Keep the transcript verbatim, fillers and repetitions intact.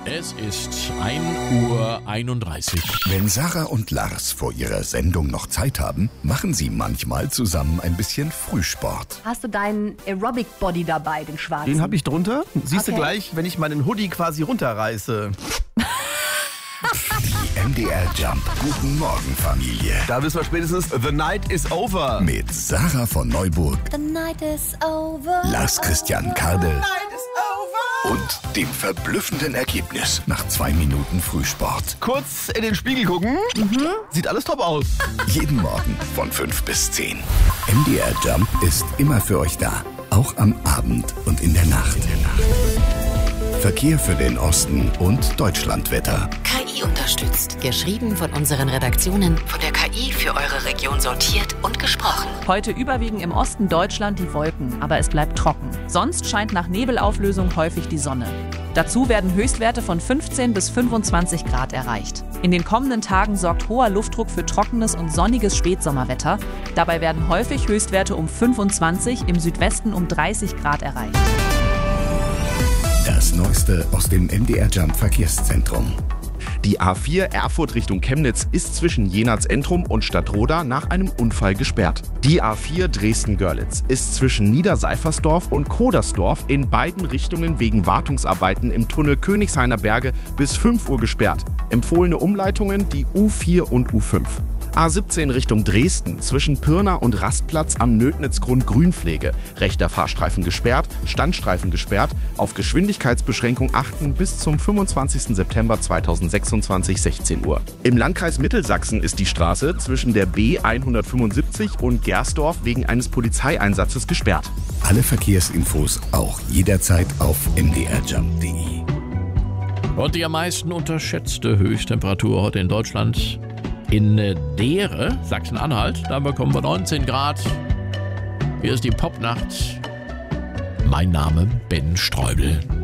Es ist ein Uhr einunddreißig. Wenn Sarah und Lars vor ihrer Sendung noch Zeit haben, machen sie manchmal zusammen ein bisschen Frühsport. Hast du deinen Aerobic-Body dabei, den schwarzen? Den habe ich drunter. Siehst Okay. du gleich, wenn ich meinen Hoodie quasi runterreiße. Die M D R Jump Guten Morgen Familie. Da wissen wir spätestens, the night is over. Mit Sarah von Neuburg, The night is over. Lars Christian Kardel und dem verblüffenden Ergebnis nach zwei Minuten Frühsport. Kurz in den Spiegel gucken. Sieht alles top aus. Jeden Morgen von fünf bis zehn. M D R Jump ist immer für euch da. Auch am Abend und in der Nacht. Verkehr für den Osten und Deutschlandwetter. K I unterstützt. Geschrieben von unseren Redaktionen, von der K I für eure Region sortiert und gesprochen. Heute überwiegend im Osten Deutschland die Wolken, aber es bleibt trocken. Sonst scheint nach Nebelauflösung häufig die Sonne. Dazu werden Höchstwerte von fünfzehn bis fünfundzwanzig Grad erreicht. In den kommenden Tagen sorgt hoher Luftdruck für trockenes und sonniges Spätsommerwetter. Dabei werden häufig Höchstwerte um fünfundzwanzig, im Südwesten um dreißig Grad erreicht. Das Neueste aus dem M D R Jump Verkehrszentrum. Die A vier Erfurt Richtung Chemnitz ist zwischen Jenatz-Entrum und Stadtroda nach einem Unfall gesperrt. Die A vier Dresden-Görlitz ist zwischen Niederseifersdorf und Kodersdorf in beiden Richtungen wegen Wartungsarbeiten im Tunnel Königshainer Berge bis fünf Uhr gesperrt. Empfohlene Umleitungen die U vier und U fünf. A siebzehn Richtung Dresden zwischen Pirna und Rastplatz am Nödnitzgrund Grünpflege. Rechter Fahrstreifen gesperrt, Standstreifen gesperrt. Auf Geschwindigkeitsbeschränkung achten bis zum fünfundzwanzigsten September zweitausendsechsundzwanzig, sechzehn Uhr. Im Landkreis Mittelsachsen ist die Straße zwischen der B hundertfünfundsiebzig und Gersdorf wegen eines Polizeieinsatzes gesperrt. Alle Verkehrsinfos auch jederzeit auf m d r jump punkt d e. Und die am meisten unterschätzte Höchsttemperatur heute in Deutschland in Deere, Sachsen-Anhalt. Da bekommen wir neunzehn Grad. Hier ist die Popnacht. Mein Name Ben Streubel.